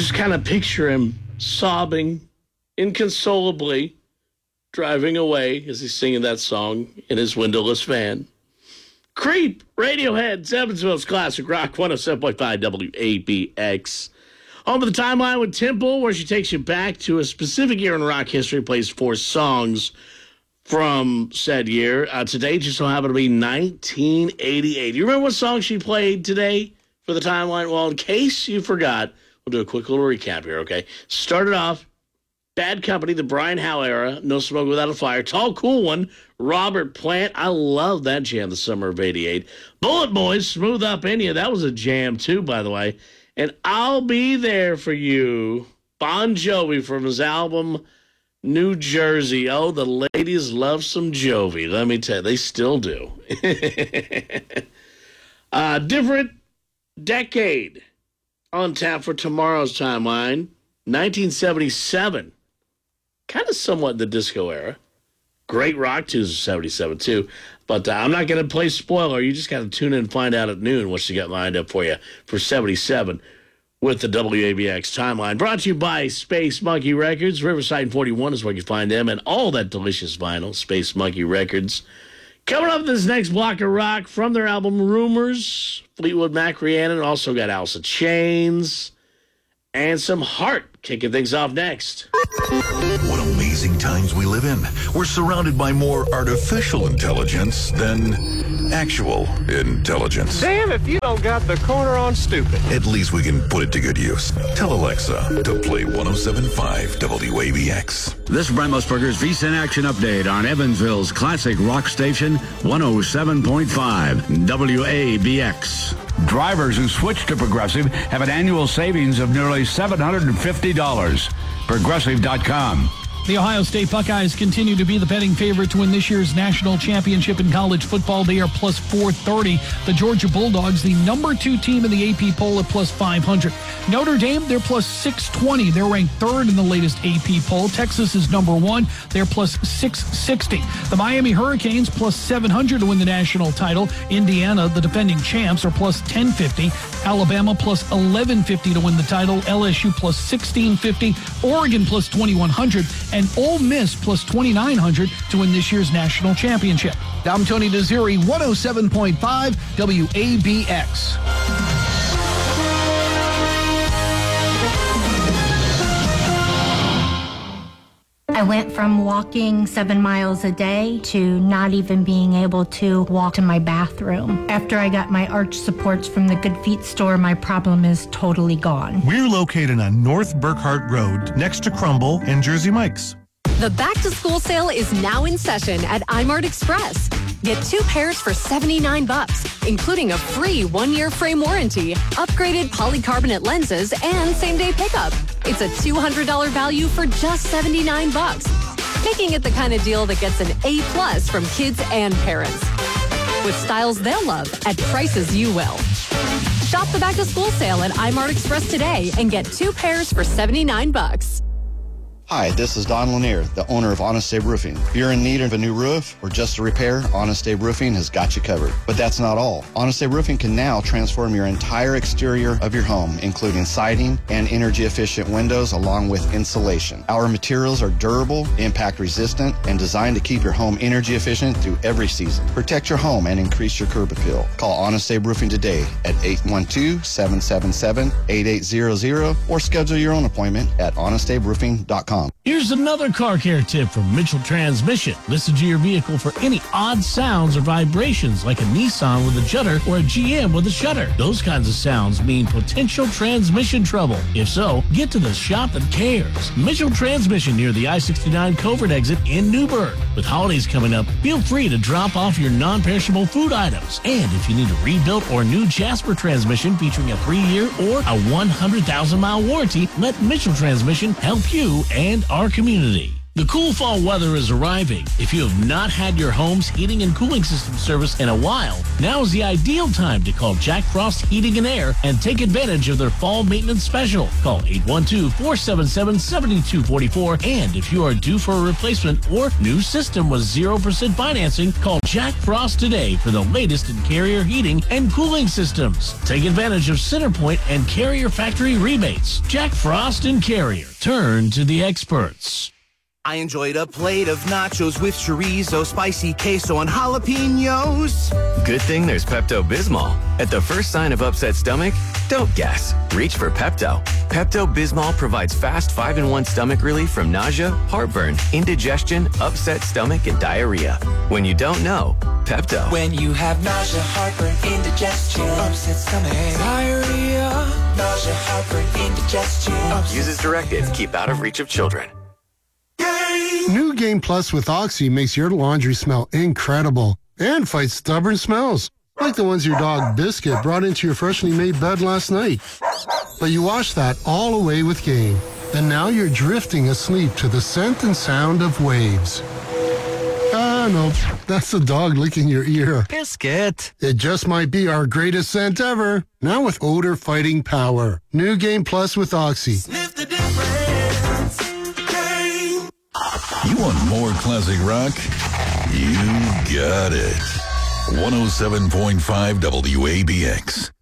just kind of picture him sobbing inconsolably, driving away as he's singing that song in his windowless van. Creep, Radiohead, Evansville's Classic Rock, 107.5 WABX. On to the timeline with Temple, where she takes you back to a specific year in rock history, plays 4 songs from said year. Today just so happened to be 1988. You remember what song she played today for the timeline? Well, in case you forgot, we'll do a quick little recap here, okay? Started off, Bad Company, the Brian Howe era, No Smoke Without a Fire. Tall Cool One, Robert Plant. I love that jam, the summer of 88. Bullet Boys, Smooth Up India. That was a jam, too, by the way. And I'll Be There For You, Bon Jovi from his album New Jersey. Oh, the ladies love some Jovi. Let me tell you, they still do. Different decade on tap for tomorrow's timeline. 1977. Kind of somewhat the disco era. Great rock tunes of 77, too. But I'm not going to play spoiler. You just got to tune in and find out at noon what she got lined up for you for 77 with the WABX timeline. Brought to you by Space Monkey Records. Riverside 41 is where you can find them and all that delicious vinyl. Space Monkey Records. Coming up this next block of rock from their album Rumors, Fleetwood Mac, Rhiannon. Also got Alice in Chains and some Heart. Kicking things off next. What amazing times we live in. We're surrounded by more artificial intelligence than actual intelligence. Damn if you don't got the corner on stupid. At least we can put it to good use. Tell Alexa to play 107.5 WABX. This is Brent Musburger's VSIN Action Update on Evansville's classic rock station, 107.5 WABX. Drivers who switch to Progressive have an annual savings of nearly $750. Progressive.com. The Ohio State Buckeyes continue to be the betting favorite to win this year's national championship in college football. They are plus 430. The Georgia Bulldogs, the number 2 team in the AP poll, at plus 500. Notre Dame, they're plus 620. They're ranked 3rd in the latest AP poll. Texas is number 1. They're plus 660. The Miami Hurricanes, plus 700 to win the national title. Indiana, the defending champs, are plus 1050. Alabama, plus 1150 to win the title. LSU, plus 1650. Oregon, plus 2100. And Ole Miss plus 2,900 to win this year's national championship. I'm Tony Desiri, 107.5 WABX. I went from walking 7 miles a day to not even being able to walk to my bathroom. After I got my arch supports from the Good Feet store, my problem is totally gone. We're located on North Burkhart Road, next to Crumble and Jersey Mike's. The back-to-school sale is now in session at iMart Express. Get 2 pairs for $79, including a free 1-year frame warranty, upgraded polycarbonate lenses, and same-day pickup. It's a $200 value for just $79, making it the kind of deal that gets an A+ from kids and parents. With styles they'll love at prices you will. Shop the back-to-school sale at iMart Express today and get 2 pairs for $79. Hi, this is Don Lanier, the owner of Honest Abe Roofing. If you're in need of a new roof or just a repair, Honest Abe Roofing has got you covered. But that's not all. Honest Abe Roofing can now transform your entire exterior of your home, including siding and energy-efficient windows along with insulation. Our materials are durable, impact-resistant, and designed to keep your home energy-efficient through every season. Protect your home and increase your curb appeal. Call Honest Abe Roofing today at 812-777-8800 or schedule your own appointment at honestaberoofing.com. Here's another car care tip from Mitchell Transmission. Listen to your vehicle for any odd sounds or vibrations, like a Nissan with a judder or a GM with a shutter. Those kinds of sounds mean potential transmission trouble. If so, get to the shop that cares. Mitchell Transmission near the I-69 Covert exit in Newburgh. With holidays coming up, feel free to drop off your non-perishable food items. And if you need a rebuilt or new Jasper transmission featuring a 3-year or a 100,000-mile warranty, let Mitchell Transmission help you and our community. The cool fall weather is arriving. If you have not had your home's heating and cooling system service in a while, now is the ideal time to call Jack Frost Heating and Air and take advantage of their fall maintenance special. Call 812-477-7244. And if you are due for a replacement or new system with 0% financing, call Jack Frost today for the latest in Carrier heating and cooling systems. Take advantage of Centerpoint and Carrier factory rebates. Jack Frost and Carrier. Turn to the experts. I enjoyed a plate of nachos with chorizo, spicy queso, and jalapenos. Good thing there's Pepto-Bismol. At the first sign of upset stomach, don't guess. Reach for Pepto. Pepto-Bismol provides fast 5-in-1 stomach relief from nausea, heartburn, indigestion, upset stomach, and diarrhea. When you don't know, Pepto. When you have nausea, heartburn, indigestion, upset stomach, diarrhea, nausea, heartburn, indigestion. Use as directed. Keep out of reach of children. New Game Plus with Oxy makes your laundry smell incredible and fights stubborn smells, like the ones your dog Biscuit brought into your freshly made bed last night. But you washed that all away with Game, and now you're drifting asleep to the scent and sound of waves. Ah, no, that's the dog licking your ear. Biscuit. It just might be our greatest scent ever, now with odor-fighting power. New Game Plus with Oxy. Sniff the difference. You want more classic rock? You got it. 107.5 WABX.